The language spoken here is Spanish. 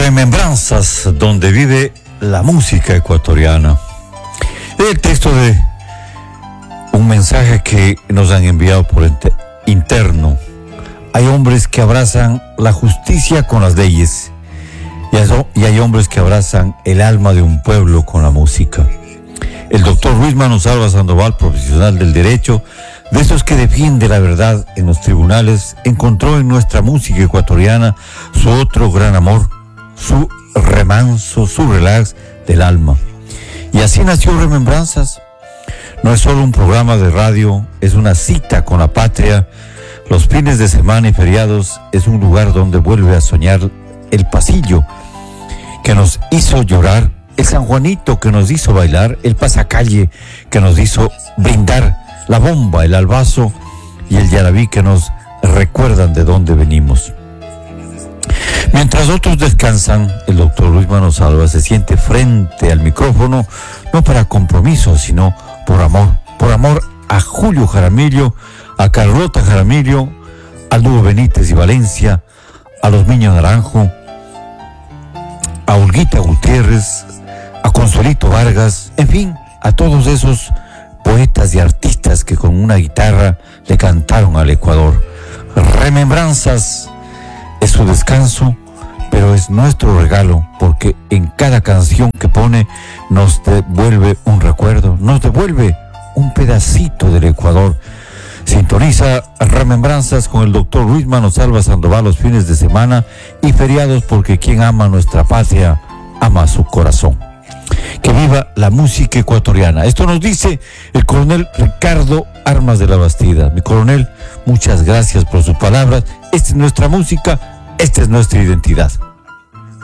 Remembranzas, donde vive la música ecuatoriana. Es el texto de un mensaje que nos han enviado por interno. Hay hombres que abrazan la justicia con las leyes y hay hombres que abrazan el alma de un pueblo con la música. El doctor Luis Manuel Salva Sandoval, profesional del derecho, de esos que defiende la verdad en los tribunales, encontró en nuestra música ecuatoriana su otro gran amor, su remanso, su relax del alma. Y así nació Remembranzas. No es solo un programa de radio, es una cita con la patria. Los fines de semana y feriados es un lugar donde vuelve a soñar el pasillo que nos hizo llorar, el San Juanito que nos hizo bailar, el pasacalle que nos hizo brindar, la bomba, el albazo y el yarabí que nos recuerdan de dónde venimos. Mientras otros descansan, el doctor Luis Manuel Salva se siente frente al micrófono, no para compromiso, sino por amor a Julio Jaramillo, a Carlota Jaramillo, al dúo Benítez y Valencia, a los Niños Naranjo, a Olguita Gutiérrez, a Consuelito Vargas, en fin, a todos esos poetas y artistas que con una guitarra le cantaron al Ecuador. Remembranzas es su descanso, pero es nuestro regalo, porque en cada canción que pone nos devuelve un recuerdo, nos devuelve un pedacito del Ecuador. Sintoniza Remembranzas con el doctor Luis Manuel Salva Sandoval los fines de semana y feriados, porque quien ama nuestra patria ama su corazón. Que viva la música ecuatoriana. Esto nos dice el coronel Ricardo Armas de la Bastida. Mi coronel, muchas gracias por sus palabras. Esta es nuestra música, esta es nuestra identidad.